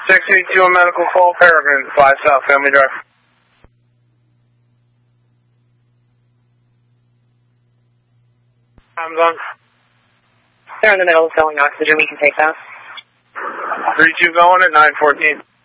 682 on medical call, Peregrine, 5 South Family Drive. Amazon. They're in the middle of filling oxygen. We can take that. 32 going at 914.